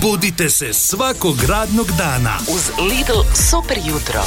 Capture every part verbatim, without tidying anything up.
Budite se svakog radnog dana uz Lidl super jutro.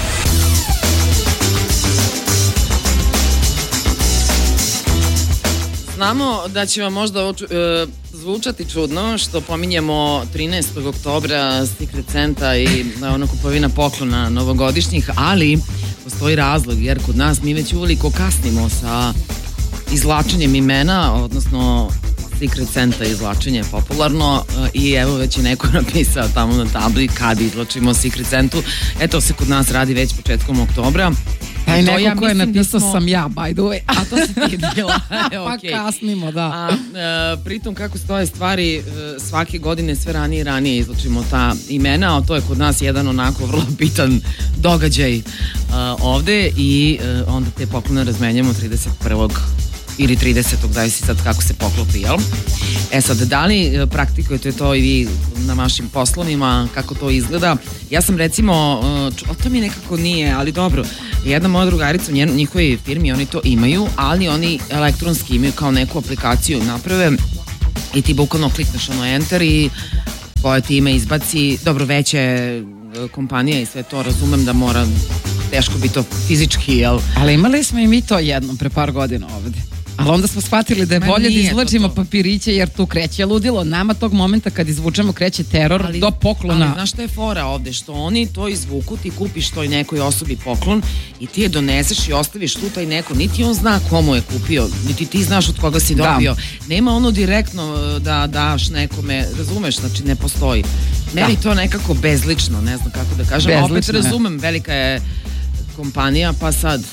Znamo da će vam možda oču, e, zvučati čudno što pominjemo trinaestog oktobra Secret Santa i ono kupovina poklona novogodišnjih, ali postoji razlog jer kod nas mi već uveliko kasnimo sa izvlačenjem imena, odnosno Secret Santa izvlačenje je popularno i evo već je neko napisao tamo na tabli kad izvlačimo Secret Santu. Eto se kod nas radi već početkom oktobra. Taj neko ja ko je napisao da smo... sam ja, by the way. A to si ti bila. E, okay. Pa kasnimo, da. A, e, pritom kako stoje stvari, e, svake godine sve ranije i ranije izlučimo ta imena, a to je kod nas jedan onako vrlo bitan događaj e, ovde i e, onda te poklone razmenjamo trideset prvog ili tridesetog, zavisi sad kako se poklopi, jel? E sad, da li praktikujete to i vi na vašim poslovima, kako to izgleda? Ja sam recimo, o to mi nekako nije, ali dobro, jedna moja drugarica u njihovoj firmi, oni to imaju, ali oni elektronski imaju kao neku aplikaciju naprave i ti bukvalno klikneš ono enter i koje ti ime izbaci, dobro, veće kompanije i sve to, razumem da mora teško biti to fizički, jel? Ali imali smo i mi to jednom pre par godina ovde. Ali onda smo shvatili da je bolje da izvlačimo papiriće jer tu kreće ludilo. Nama tog momenta kad izvučemo kreće teror ali, do poklona. Ali znaš šta je fora ovde? Što oni to izvuku, ti kupiš toj nekoj osobi poklon i ti je doneseš i ostaviš tu taj neko. Niti on zna komu je kupio, niti ti znaš od koga si dobio. Da. Nema ono direktno da daš nekome, razumeš, znači ne postoji. Meni da. To nekako bezlično, ne znam kako da kažem. Bezlično, opet razumem, velika je kompanija, pa sad...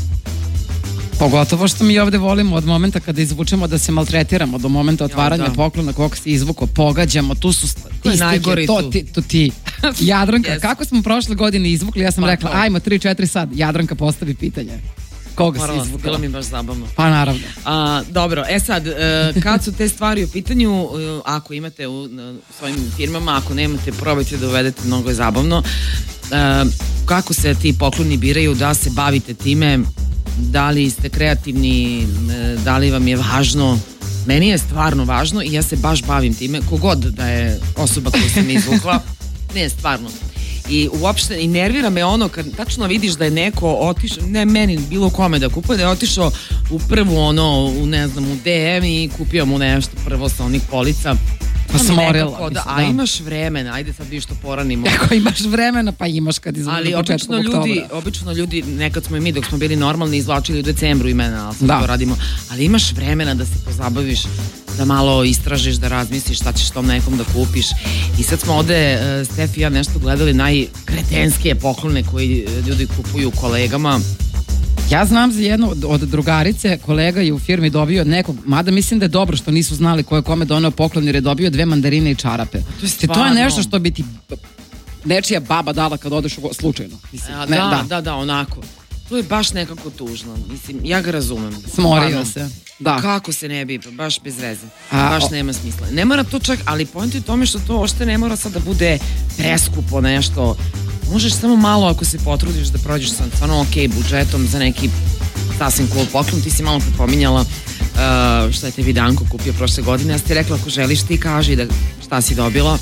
Pogotovo što mi ovde volimo od momenta kada izvučemo da se maltretiramo do momenta otvaranja ja, poklona koga si izvuko, pogađamo, tu su statistike, to ti, to ti. Jadranka, yes. Kako smo prošle godine izvukli, ja sam pa, rekla, pa. Ajmo tri četiri sad, Jadranka postavi pitanje. Koga Morala, si izvukla? Bilo mi baš zabavno. Pa naravno. A, dobro, e sad, e, kad su te stvari u pitanju, e, ako imate u, u svojim firmama, ako nemate, probajte da uvedete, mnogo je zabavno. E, kako se ti pokloni biraju, da se bavite time, da li ste kreativni, da li vam je važno. Meni je stvarno važno i ja se baš bavim time, kogod da je osoba koju sam izvukla, ne, stvarno. I uopšte, i nervira me ono kad tačno vidiš da je neko otišao, ne meni, bilo kome da kupuje, da je otišao u prvu ono, u ne znam, u D M i kupio mu nešto prvo sa onih polica. Pa sam morila. Da, a imaš vremena, ajde sad vi što poranimo. Ako imaš vremena, pa imaš kad izvučemo početkom oktobra. Ali ljudi, obično ljudi, nekad smo i mi dok smo bili normalni izvlačili u decembru imena, ali sad da. To radimo. Ali imaš vremena da se pozabaviš, da malo istražiš, da razmisliš šta ćeš tom nekom da kupiš. I sad smo ovde, uh, Stef i ja nešto gledali najkretenskije poklone koji ljudi kupuju kolegama. Ja znam za jednu od drugarice, kolega je u firmi dobio od nekog, mada mislim da je dobro što nisu znali ko je kome doneo poklon jer je dobio dve mandarine i čarape. To je, to je nešto što bi ti nečija baba dala kad odeš u slučajno. Mislim, A, ne, da, da, da, da, onako. To je baš nekako tužno. Mislim, ja ga razumem. Smorio Stvarno. se. Da. Kako se ne bi, baš bez veze. A, baš o... nema smisla. Ne mora to čak, ali point je u tome što to ošte ne mora sad da bude preskupo nešto. Možeš samo malo ako se potrudiš da prođeš sa stvarno ok budžetom za neki sasvim cool poklon. Ti si malo prepominjala uh, šta je te Vidanko kupio prošle godine. Ja sam ti rekla ako želiš ti kaži da šta si dobila.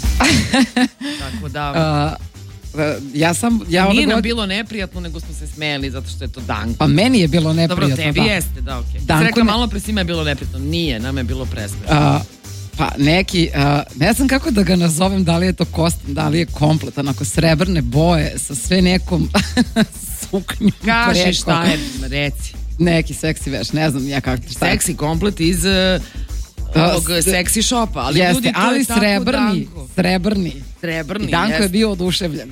Tako da... Uh... Ja sam, ja nije nam god... bilo neprijatno, nego smo se smejali zato što je to Danko. Pa meni je bilo neprijatno. Dobro, tebi da. Jeste, da, okej. Okay. Rekla ne... malo pre svima je bilo neprijatno. Nije, nam je bilo presmešno. Uh, pa neki, uh, ne znam kako da ga nazovem, da li je to kostim, da li je kompletan, ako srebrne boje sa sve nekom suknjom. Kaži preko. Šta je, reci. Neki seksi veš, ne znam ja kako šta je. Seksi komplet iz... Uh, ovog seksi šopa, ali jeste, ljudi to ali je srebrni, tako srebrni, srebrni. I Danko jeste. je bio oduševljen.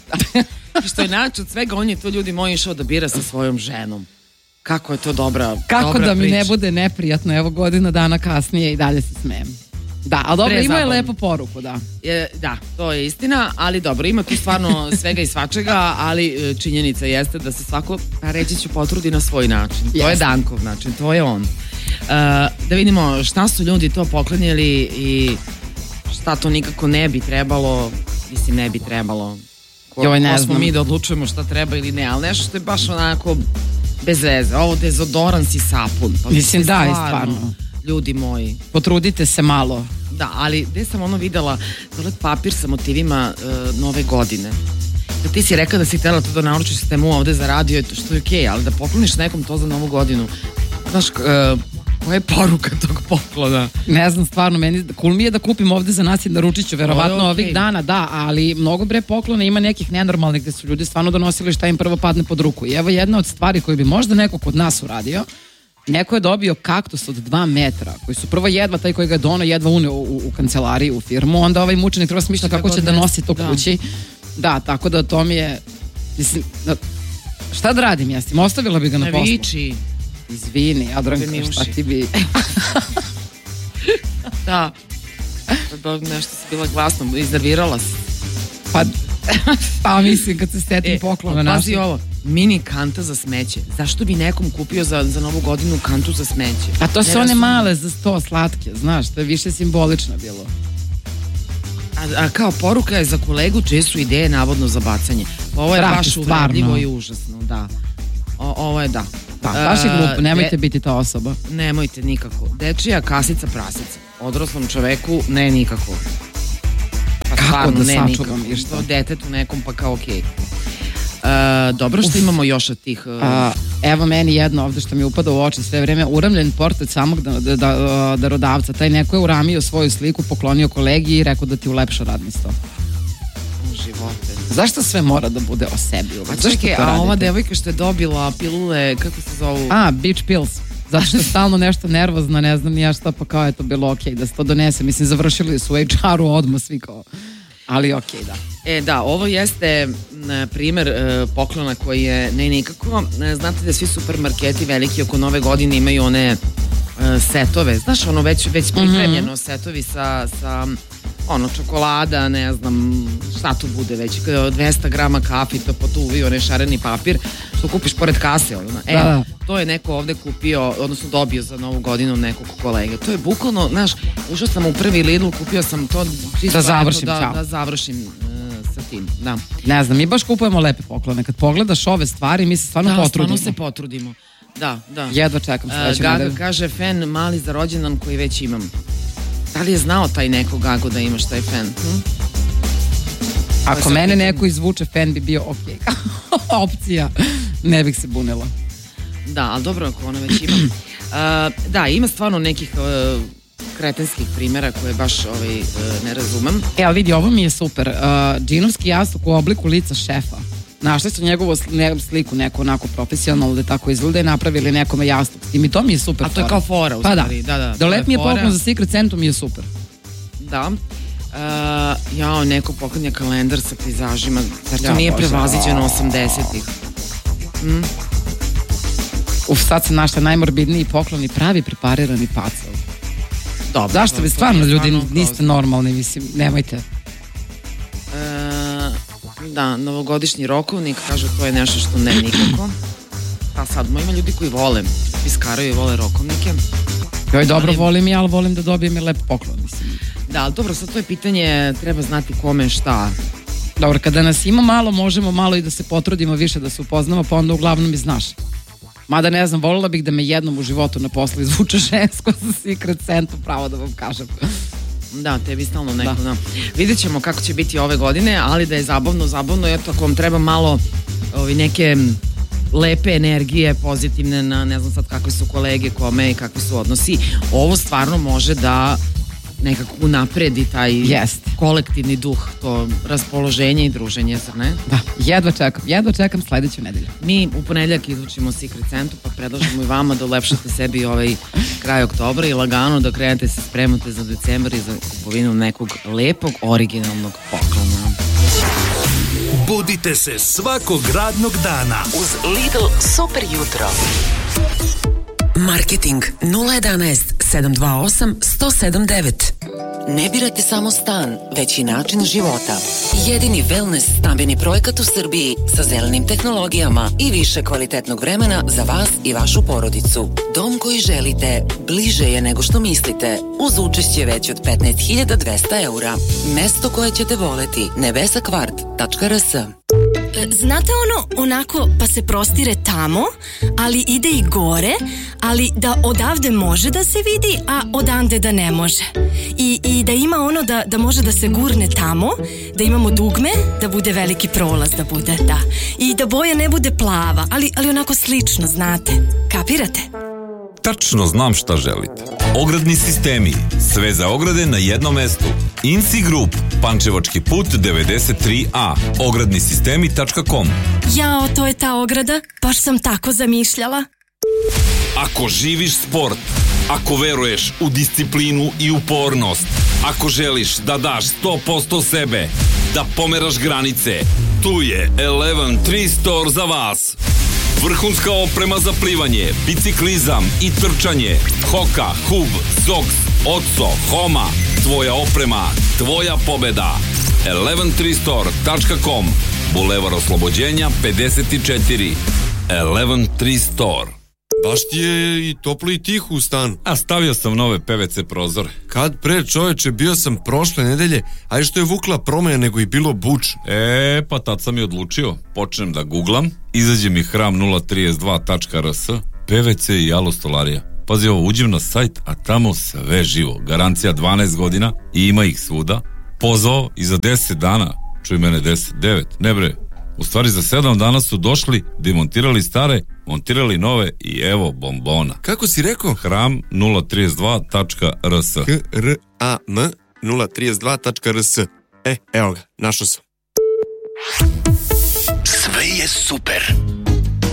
I što je način od svega, on je to ljudi moji išao da bira sa svojom ženom. Kako je to dobra Kako dobra da mi priča. ne bude neprijatno, evo godina dana kasnije i dalje se smijem. Da, ali dobro, ima je lepu poruku, da. Je, da, to je istina, ali dobro, ima tu stvarno svega i svačega, ali činjenica jeste da se svako, reći ću, potrudi na svoj način. To jeste. Je Dankov način, to je on. Uh, da vidimo šta su ljudi to poklanjali i šta to nikako ne bi trebalo, mislim ne bi trebalo. Ko, Joj, ne ko znam. smo mi da odlučujemo šta treba ili ne, ali nešto što je baš onako bez veze. Ovo dezodorans i sapun. Pa mislim da, stvarno. i stvarno. ljudi moji. Potrudite se malo. Da, ali gde sam ono videla toalet papir sa motivima uh, nove godine. Da ti si rekao da si htjela to da naručiš sistemu ovde za radio, što je okej, okay, ali da pokloniš nekom to za novu godinu. Znaš, uh, koja je poruka tog poklona? Ne znam, stvarno, meni cool mi je da kupim ovde za nas i naručit ću, verovatno okay. ovih dana, da, ali mnogo bre poklona ima nekih nenormalnih gde su ljudi stvarno donosili šta im prvo padne pod ruku. I evo jedna od stvari koju bi možda neko kod nas uradio, neko je dobio kaktus od dva metra, koji su prvo jedva, taj koji ga je dono, jedva uneo u, u kancelariju, u firmu, onda ovaj mučenik treba smišlja kako će da nosi to kući. Da, tako da to mi je, mislim, da, šta da radim ja s tim, ostavila bi ga na poslu. Ne viči. Izvini, Jadranka, šta ti bi... Da, da nešto si bila glasno, iznervirala si. Pa, pa mislim kad se setim e, poklona naša. Pazi ovo, mini kanta za smeće. Zašto bi nekom kupio za, za novu godinu kantu za smeće? A to su one male za sto slatke, znaš, to je više simbolično bilo. A, a kao poruka je za kolegu čije su ideje navodno za bacanje. Ovo je baš uvredljivo i užasno, da. O, ovo je da. Da, baš je glupo, nemojte de, biti ta osoba. Nemojte nikako. Dečija kasica prasica. Odraslom čoveku ne nikako. Pa kako stvarno, da ne sačuvam i što? Detetu nekom pa kao okej. Okay. Uh, dobro što Uf. imamo još od tih... Uh... Uh, evo meni jedno ovde što mi upada u oči sve vreme. Uramljen portret samog da, da, da, darodavca. Taj neko je uramio svoju sliku, poklonio kolegi i rekao da ti ulepša radni sto. Živote. Zašto sve mora da bude o sebi? A čekaj, a ova devojka što je dobila pilule, kako se zovu? A, beach pills. Zato što je stalno nešto nervozna, ne znam ni ja šta, pa kao je to bilo okej, okay, da se to donese. Mislim, završili su u H R-u odmah svi kao, ali okej, okay, da. E, da, ovo jeste primer e, poklona koji je ne nikako. E, znate da svi supermarketi veliki oko nove godine imaju one e, setove. Znaš, ono već, već pripremljeno mm-hmm. setovi sa... sa ono, čokolada, ne znam šta tu bude već, dvesta grama kafi, to potuvi, onaj šareni papir što kupiš pored kase, ono. E, da. To je neko ovde kupio, odnosno dobio za novu godinu nekog kolege. To je bukvalno, znaš, ušao sam u prvi Lidl, kupio sam to da završim, da, da završim uh, sa tim, da. Ne znam, mi baš kupujemo lepe poklone. Kad pogledaš ove stvari, mi se stvarno da, potrudimo. Da, stvarno se potrudimo. Da, da. Jedva čekam sledeću Gaga nedelju. kaže, fen mali za rođendan koji već imam. Da li je znao taj neko Gago da imaš taj fen? Hm? Ako mene neko izvuče, fen bi bio okej. Okay. Opcija. Ne bih se bunila. Da, ali dobro ako ona već ima. Uh, da, ima stvarno nekih uh, kretenskih primjera koje baš ovaj, uh, ne razumem. Evo vidi, ovo mi je super. Uh, džinovski jastuk u obliku lica šefa. Našli su njegovu sliku neku onako profesionalno da tako izgleda i napravili nekome jastuk s tim i to mi je super. A to je kao fora u pa stvari. Da, da, da. Da lep mi je poklon za Secret Santu mi je super. Da. Uh, jao, neko poklanja kalendar sa pejzažima. Zar to ja, nije prevaziđeno osamdesetih? Hm? Uf, sad sam našla najmorbidniji poklon i pravi preparirani pacov. Dobro. Zašto bi stvarno ljudi niste normalni, mislim, nemojte. Uh, da, novogodišnji rokovnik, kažu to je nešto što ne nikako. Pa sad, ima ljudi koji vole, piskaraju i vole rokovnike. Joj, dobro, ali, volim ja, ali volim da dobijem i lep poklon, mislim. Da, ali dobro, sad to je pitanje, treba znati kome šta. Dobro, kada nas ima malo, možemo malo i da se potrudimo više, da se upoznamo, pa onda uglavnom i znaš. Mada ne znam, volila bih da me jednom u životu na poslu izvuče žensko sa Secret Santu, pravo da vam kažem. Da, tebi stalno neko, da. da. Vidjet ćemo kako će biti ove godine, ali da je zabavno, zabavno, eto, ako vam treba malo ovi, neke lepe energije, pozitivne, na ne znam sad kakve su kolege, kome i kakvi su odnosi, ovo stvarno može da nekako unapredi taj yes. kolektivni duh, to raspoloženje i druženje, zar ne? Da, jedva čekam, jedva čekam sledeću nedelju. Mi u ponedeljak izvučimo Secret Santu, pa predlažemo i vama da ulepšate sebi ovaj kraj oktobra i lagano da krenete se spremate za decembar i za kupovinu nekog lepog, originalnog poklona. Budite se svakog radnog dana uz Lidl Super jutro. Marketing nula jedanaest sedam dva osam sto sedam devet. Ne birate samo stan, već i način života. Jedini wellness stambeni projekat u Srbiji sa zelenim tehnologijama i više kvalitetnog vremena za vas i vašu porodicu. Dom koji želite bliže je nego što mislite, uz učešće već od petnaest hiljada dvesta eura. Mesto koje ćete voleti, nebesakvart tačka r s. Znate ono, onako pa se prostire tamo, ali ide i gore, ali da odavde može da se vidi, a odande da ne može. I, i da ima ono da, da može da se gurne tamo, da imamo dugme, da bude veliki prolaz da bude, da. I da boja ne bude plava, ali, ali onako slično, znate. Kapirate? Tačno znam šta želite. Ogradni sistemi, sve za ograde na jednom mestu. Inci Group, Pančevački put devedeset tri A, ogradni sistemi tačka com. Jao, to je ta ograda, baš sam tako zamišljala. Ako živiš sport, ako veruješ u disciplinu i upornost, ako želiš da daš sto posto sebe, da pomeraš granice, tu je Eleven tri Store za vas. Vrhunska oprema za plivanje, biciklizam i trčanje. Hoka, Hub, Zox, Otso, Homa. Tvoja oprema, tvoja pobeda. eleven tri store tačka com. Bulevar Oslobođenja pedeset četiri. Eleven tri Store. Baš ti je i toplo i tiho u stanu. A stavio sam nove P V C prozore. Kad pre, čoveče, bio sam prošle nedelje, a i što je vukla promena nego i bilo bučno. E, pa tad sam i odlučio. Počnem da googlam, izađe mi hram nula trideset dva tačka r s, P V C i alostolarija. Pazi ovo, uđem na sajt, a tamo sve živo. Garancija dvanaest godina i ima ih svuda. Pozvao i za deset dana, čuj mene deset, devet, ne bre, u stvari za sedam dana su došli, demontirali stare, montirali nove i evo bombona. Kako si rekao? hram nula trideset dva tačka r s. H R A M nula trideset dva tačka r s. E, evo ga, našao sam. Sve je super.